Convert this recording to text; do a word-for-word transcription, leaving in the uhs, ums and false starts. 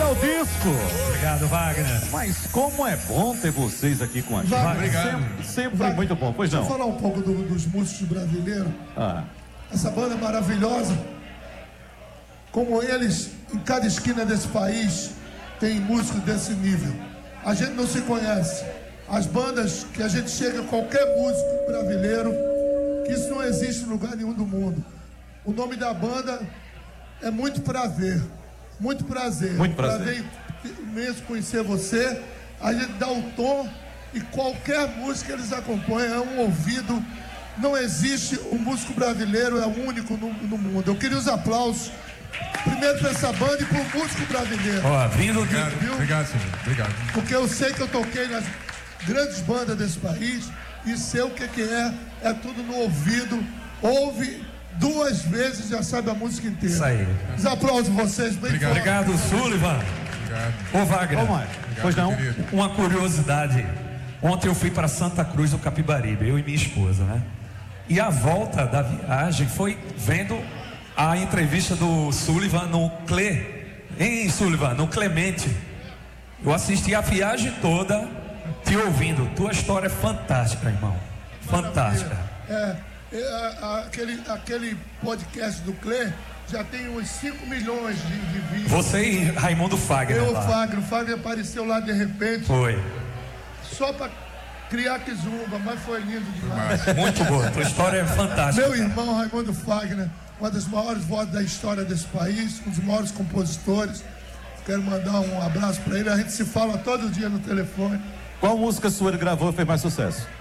o disco. Obrigado, Wagner. Mas como é bom ter vocês aqui com a gente. Wagner, obrigado. Sempre, sempre Wagner, muito bom. Pois não. Deixa eu falar um pouco do, dos músicos brasileiros. Ah. Essa banda é maravilhosa. Como eles, em cada esquina desse país, tem músicos desse nível. A gente não se conhece. As bandas que a gente chega, qualquer músico brasileiro, que isso não existe em lugar nenhum do mundo. O nome da banda é Muito Prazer. Muito prazer. Muito prazer. Prazer imenso conhecer você. A gente dá o tom e qualquer música eles acompanham. É um ouvido. Não existe um músico brasileiro, é o único no, no mundo. Eu queria os aplausos. Primeiro para essa banda e para o músico brasileiro. Ó, vindo de... Obrigado, Viu? obrigado, senhor. Obrigado. Porque eu sei que eu toquei nas grandes bandas desse país e sei o que, que é. É tudo no ouvido. Ouve duas vezes e já sabe a música inteira. Isso aí. Os aplausos vocês, bem Obrigado. forte. Obrigado, Sullivan. Obrigado. Ô, Wagner. Vamos lá. Pois meu não? querido. Uma curiosidade. Ontem eu fui para Santa Cruz do Capibaribe, eu e minha esposa, né? E a volta da viagem foi vendo a entrevista do Sullivan no Cle, hein, Sullivan, no Clemente. Eu assisti a viagem toda te ouvindo. Tua história é fantástica, irmão. Fantástica. É, é, a- aquele, aquele podcast do Clê já tem uns cinco milhões de, de vídeos. Você e Raimundo Fagner Eu, o lá. Fagner, o Fagner apareceu lá de repente, Foi. só pra criar quizumba, mas foi lindo demais. Muito boa. Tua história é fantástica. Meu irmão Raimundo Fagner, uma das maiores vozes da história desse país, um dos maiores compositores. Quero mandar um abraço pra ele. A gente se fala todo dia no telefone. Qual música sua ele gravou e fez mais sucesso?